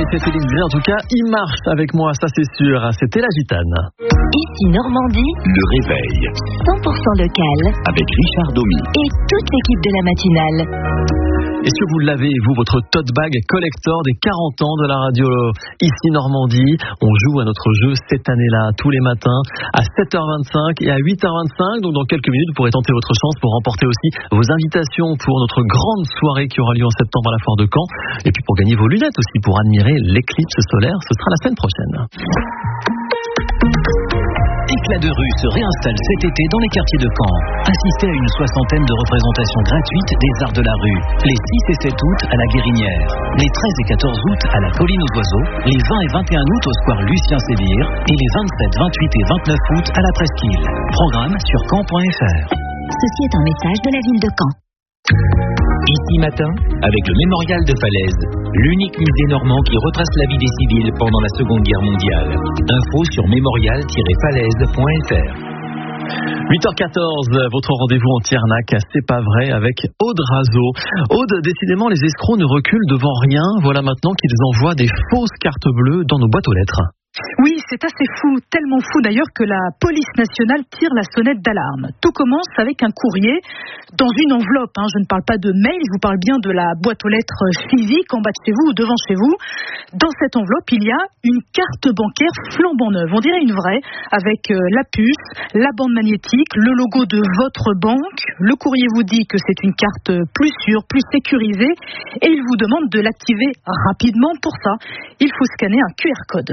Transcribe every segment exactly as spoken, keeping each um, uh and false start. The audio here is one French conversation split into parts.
fait Félix Gray, en tout cas, il marche avec moi, ça c'est sûr. C'était la gitane. Ici Normandie, le réveil cent pour cent local, avec Richard Domy et toute l'équipe de la matinale. Est-ce que vous l'avez, vous, votre tote bag collector des quarante ans de la radio Ici Normandie? On joue à notre jeu cette année-là, tous les matins, à sept heures vingt-cinq et à huit heures vingt-cinq. Donc dans quelques minutes, vous pourrez tenter votre chance pour remporter aussi vos invitations pour notre grande soirée qui aura lieu en septembre à la Foire de Caen. Et puis pour gagner vos lunettes aussi, pour admirer l'éclipse solaire. Ce sera la semaine prochaine. Éclat de rue se réinstalle cet été dans les quartiers de Caen. Assistez à une soixantaine de représentations gratuites des arts de la rue. Les six et sept août à la Guérinière. Les treize et quatorze août à la Colline aux Oiseaux. Les vingt et vingt et un août au square Lucien Sévire. Et les vingt-sept, vingt-huit et vingt-neuf août à la Presqu'île. Programme sur caen point f r. Ceci est un message de la ville de Caen. Ici matin, avec le mémorial de Falaise, l'unique musée normand qui retrace la vie des civils pendant la Seconde Guerre mondiale. Info sur mémorial tiret falaise point f r. huit heures quatorze, votre rendez-vous en Tiernac, c'est pas vrai, avec Aude Razo. Aude, décidément, les escrocs ne reculent devant rien. Voilà maintenant qu'ils envoient des fausses cartes bleues dans nos boîtes aux lettres. Oui, c'est assez fou, tellement fou d'ailleurs que la police nationale tire la sonnette d'alarme. Tout commence avec un courrier dans une enveloppe. Hein. Je ne parle pas de mail, je vous parle bien de la boîte aux lettres physique en bas de chez vous ou devant chez vous. Dans cette enveloppe, il y a une carte bancaire flambant neuve. On dirait une vraie, avec la puce, la bande magnétique, le logo de votre banque. Le courrier vous dit que c'est une carte plus sûre, plus sécurisée et il vous demande de l'activer rapidement. Pour ça, il faut scanner un Q R code.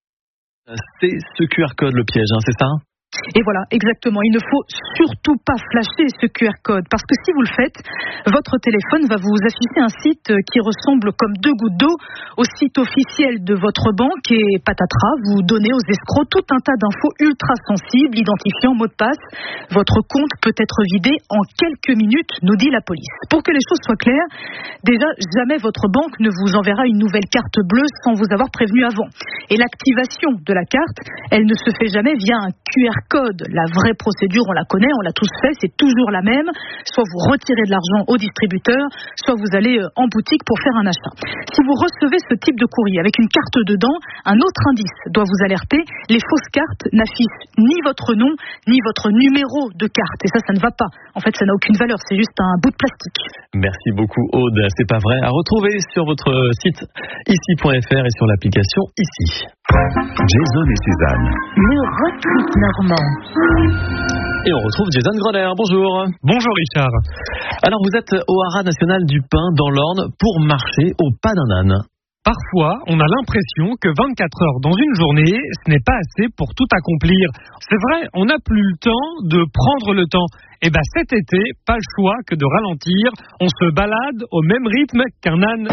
C'est ce Q R code le piège, hein, c'est ça ? Et voilà, exactement. Il ne faut surtout pas flasher ce Q R code parce que si vous le faites, votre téléphone va vous afficher un site qui ressemble comme deux gouttes d'eau au site officiel de votre banque et patatras, vous donnez aux escrocs tout un tas d'infos ultra sensibles, identifiant mot de passe. Votre compte peut être vidé en quelques minutes, nous dit la police. Pour que les choses soient claires, déjà, jamais votre banque ne vous enverra une nouvelle carte bleue sans vous avoir prévenu avant. Et l'activation de la carte, elle ne se fait jamais via un Q R code. La vraie procédure, on la connaît, on l'a tous fait, c'est toujours la même. Soit vous retirez de l'argent au distributeur, soit vous allez en boutique pour faire un achat. Si vous recevez ce type de courrier avec une carte dedans, un autre indice doit vous alerter. Les fausses cartes n'affichent ni votre nom, ni votre numéro de carte. Et ça, ça ne va pas. En fait, ça n'a aucune valeur, c'est juste un bout de plastique. Merci beaucoup Aude, c'est pas vrai. À retrouver sur votre site ici point f r et sur l'application Ici. Jason et Suzanne. Le road trip normand. Et on retrouve Jason Groner. Bonjour. Bonjour Richard. Alors vous êtes au Haras national du Pin dans l'Orne pour marcher au pas d'un âne. Parfois, on a l'impression que vingt-quatre heures dans une journée, ce n'est pas assez pour tout accomplir. C'est vrai, on n'a plus le temps de prendre le temps. Et bien cet été, pas le choix que de ralentir. On se balade au même rythme qu'un âne.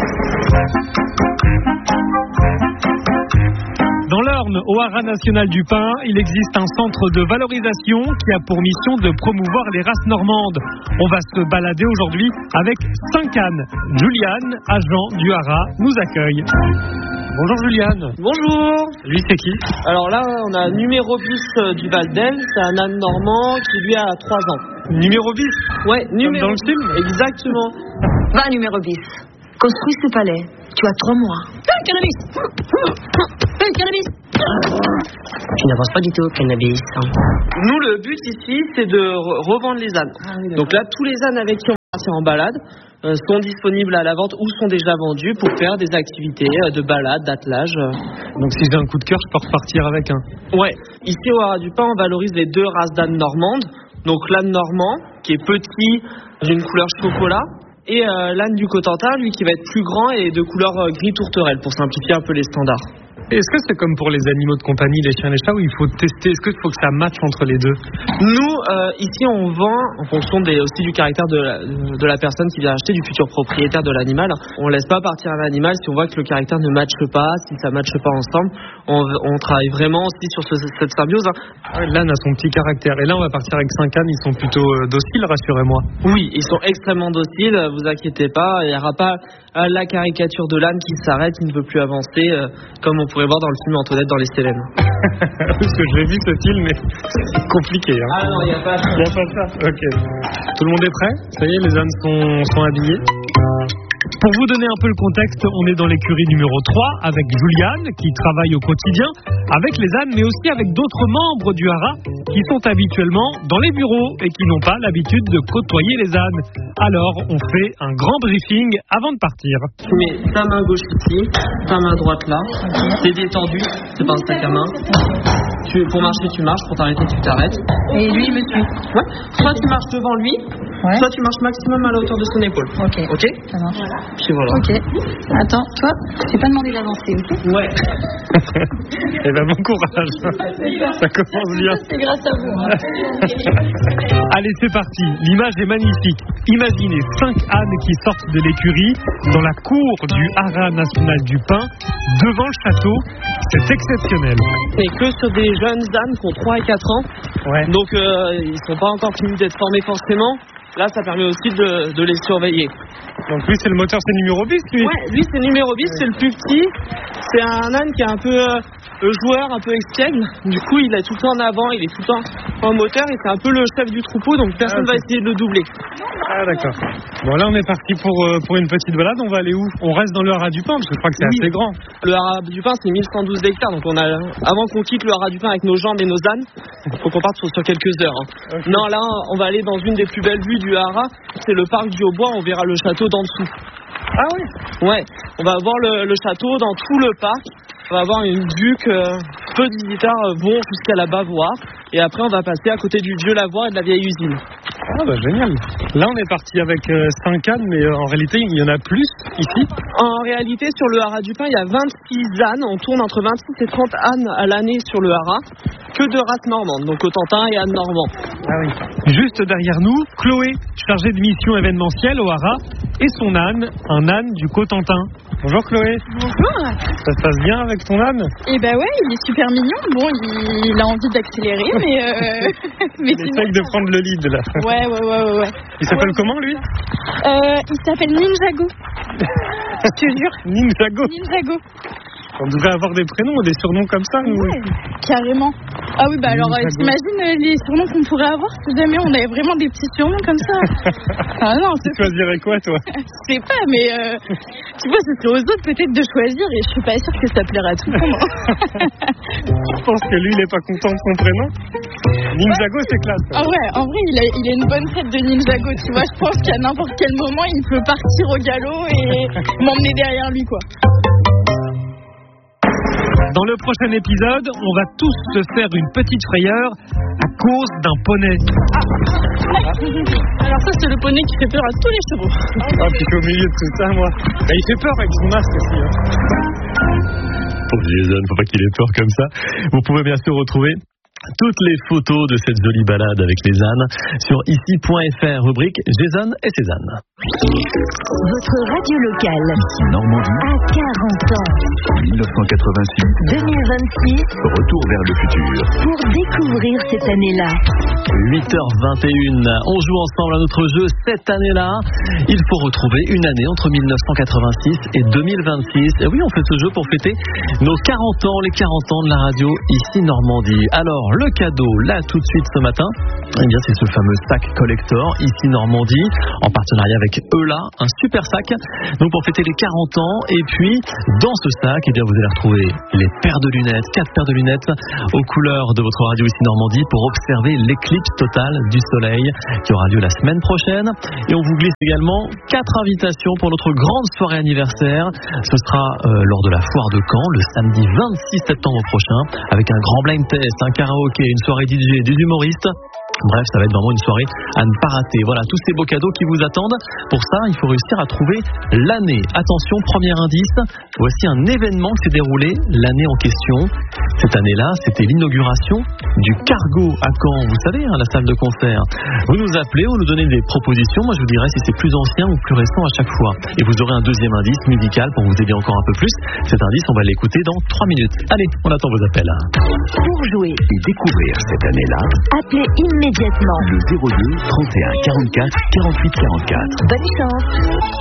Dans l'Orne, au Haras national du Pin, il existe un centre de valorisation qui a pour mission de promouvoir les races normandes. On va se balader aujourd'hui avec cinq ânes. Juliane, agent du Haras, nous accueille. Bonjour Juliane. Bonjour. Lui c'est qui? Alors là, on a numéro bis du Val d'El, c'est un âne normand qui lui a trois ans. Numéro bis? Ouais, numéro. Comme dans le film? Exactement. Va numéro bis. Construis ce palais. Tu as trois mois. Hey, cannabis Hey, cannabis Tu n'avances pas du tout, cannabis. Nous, le but ici, c'est de re- revendre les ânes. Ah, oui, donc là, tous les ânes avec qui on va partir en balade euh, sont disponibles à la vente ou sont déjà vendus pour faire des activités euh, de balade, d'attelage. Euh. Donc si j'ai un coup de cœur, je peux repartir avec un. Ouais. Ici, au Haras du Pin, on valorise les deux races d'ânes normandes. Donc l'âne normand, qui est petit, d'une couleur chocolat. Et euh, l'âne du Cotentin, lui, qui va être plus grand et de couleur euh, gris tourterelle, pour simplifier un peu les standards. Est-ce que c'est comme pour les animaux de compagnie, les chiens et les chats, où il faut tester? Est-ce qu'il faut que ça matche entre les deux? Nous, euh, ici, on vend en fonction des, aussi du caractère de la, de la personne qui vient acheter, du futur propriétaire de l'animal. On laisse pas partir un animal si on voit que le caractère ne matche pas, si ça matche pas ensemble. On, on travaille vraiment aussi sur ce, cette symbiose. Hein. L'âne a son petit caractère. Et là, on va partir avec cinq ânes. Ils sont plutôt euh, dociles, rassurez-moi. Oui, ils sont extrêmement dociles. Vous inquiétez pas. Il n'y aura pas euh, la caricature de l'âne qui s'arrête, qui ne veut plus avancer, euh, comme on pourrait voir dans le film Antoinette dans les Célènes. Parce que je l'ai vu ce film, mais c'est compliqué. Hein. Ah non, il n'y a pas ça. Il n'y a pas ça. Ok. Tout le monde est prêt? Ça y est, les ânes sont, sont habillés. Pour vous donner un peu le contexte, on est dans l'écurie numéro trois avec Juliane qui travaille au quotidien avec les ânes mais aussi avec d'autres membres du haras qui sont habituellement dans les bureaux et qui n'ont pas l'habitude de côtoyer les ânes. Alors on fait un grand briefing avant de partir. Tu mets ta main gauche ici, ta main droite là, t'es détendu, c'est pas un sac à main. Tu, pour marcher tu marches, pour t'arrêter tu t'arrêtes. Et lui il me suit. Ouais. Soit tu marches devant lui, ouais. Soit tu marches maximum à la hauteur de son épaule. Ok. Ok. Ça marche. Puis voilà. Ok. Attends, toi, je t'ai pas demandé d'avancer, ok? Ouais. Eh ben bon courage. Ça commence bien. C'est grâce à vous. Hein. Allez, c'est parti. L'image est magnifique. Imaginez cinq ânes qui sortent de l'écurie dans la cour du haras national du Pin, devant le château. C'est exceptionnel. C'est que sur des jeunes ânes qui ont trois et quatre ans. Ouais. Donc euh, ils sont pas encore finis d'être formés forcément. Là, ça permet aussi de, de les surveiller. Donc lui, c'est le moteur, c'est numéro bis, lui. Ouais, lui, c'est numéro bis, c'est le plus petit. C'est un âne qui est un peu euh, le joueur, un peu espiègle. Du coup, il est tout le temps en avant, il est tout le temps en moteur et c'est un peu le chef du troupeau, donc personne ne ah, va essayer de le doubler. Ah, d'accord. Bon, là, on est parti pour, euh, pour une petite balade. On va aller où? On reste dans le haras du Pin, parce que je crois que c'est oui. assez grand. Le haras du Pin, c'est mille cent douze hectares. Donc, on a, avant qu'on quitte le haras du Pin avec nos jambes et nos ânes, il faut qu'on parte sur, sur quelques heures. Hein. Okay. Non, là, on va aller dans une des plus belles vues du haras. C'est le parc du Haut-Bois. On verra le château d'en dessous. Ah oui? Ouais. On va voir le, le château dans tout le parc. On va avoir une vue que peu de visiteurs vont jusqu'à là-bas voir. Et après, on va passer à côté du vieux lavoir et de la vieille usine. Ah bah génial. Là, on est parti avec euh, cinq ânes, mais euh, en réalité, il y en a plus ici. En réalité, sur le haras du Pin, il y a vingt-six ânes. On tourne entre vingt-six et trente ânes à l'année sur le haras. Que de races normandes, donc Cotentin et ânes normands. Ah oui. Juste derrière nous, Chloé, chargée de mission événementielle au haras, et son âne, un âne du Cotentin. Bonjour Chloé. Bonjour. Ça se passe bien avec ton âne? Eh ben ouais, il est super mignon. Bon, il, il a envie d'accélérer, mais... Euh... mais il essaye de prendre le lead là. Ouais, ouais, ouais, ouais. ouais. Il s'appelle ouais. comment lui? euh, Il s'appelle Ninjago. Je te jure. Ninjago. Ninjago. On devrait avoir des prénoms, des surnoms comme ça. Nous. Ouais, carrément. Ah oui, bah alors, euh, t'imagines euh, les surnoms qu'on pourrait avoir si jamais on avait vraiment des petits surnoms comme ça. Ah non, tu choisirais quoi, toi? Je sais pas, mais euh, tu vois, c'est aux autres peut-être de choisir et je suis pas sûre que ça plaira à tout le monde. Je pense que lui, il est pas content de son prénom. Ninjago, c'est classe. Ah ouais, en vrai, il a, il a une bonne tête de Ninjago, tu vois. Je pense qu'à n'importe quel moment, il peut partir au galop et m'emmener derrière lui, quoi. Dans le prochain épisode, on va tous se faire une petite frayeur à cause d'un poney. Ah. Alors ça, c'est le poney qui fait peur à tous les chevaux. Ah, puis au milieu de tout ça, moi. Bah, il fait peur avec son masque aussi. Hein. Pour Jason, faut pas qu'il ait peur comme ça. Vous pouvez bien sûr retrouver toutes les photos de cette jolie balade avec les ânes sur ici point f r, rubrique Jason et ses ânes. Votre radio locale Ici Normandie à quarante ans. dix-neuf cent quatre-vingt-six deux mille vingt-six. Retour vers le futur. Pour découvrir cette année-là. huit heures vingt et une. On joue ensemble à notre jeu cette année-là. Il faut retrouver une année entre mille neuf cent quatre-vingt-six et deux mille vingt-six. Et oui, on fait ce jeu pour fêter nos quarante ans, les quarante ans de la radio ici Normandie. Alors, le cadeau, là, tout de suite ce matin, eh bien, c'est ce fameux sac collector ici Normandie, en partenariat avec Eula, un super sac. Donc, pour fêter les quarante ans, et puis, dans ce sac, eh bien, vous allez retrouver les paires de lunettes, quatre paires de lunettes aux couleurs de votre radio ici Normandie pour observer l'éclipse totale du soleil qui aura lieu la semaine prochaine. Et on vous glisse également quatre invitations pour notre grande soirée anniversaire. Ce sera euh, lors de la foire de Caen, le samedi vingt-six septembre prochain, avec un grand blind test, un karaoké, une soirée D J, des humoristes. Bref, ça va être vraiment une soirée à ne pas rater. Voilà, tous ces beaux cadeaux qui vous attendent. Pour ça, il faut réussir à trouver l'année. Attention, premier indice, voici un événement qui s'est déroulé l'année en question. Cette année-là, c'était l'inauguration du Cargo à Caen. Vous savez, hein, la salle de concert. Vous nous appelez, vous nous donnez des propositions. Moi, je vous dirai si c'est plus ancien ou plus récent à chaque fois. Et vous aurez un deuxième indice musical pour vous aider encore un peu plus. Cet indice, on va l'écouter dans trois minutes. Allez, on attend vos appels. Pour jouer et découvrir cette année-là, appelez immédiatement le zéro deux trente et un quarante-quatre quarante-huit quarante-quatre. Bonne chance.